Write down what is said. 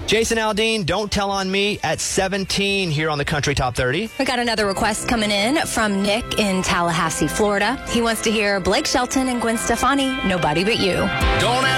Jason Aldean, Don't Tell on Me at 17 here on the Country Top 30. We got another request coming in from Nick in Tallahassee, Florida. He wants to hear Blake Shelton and Gwen Stefani, Nobody But You. Don't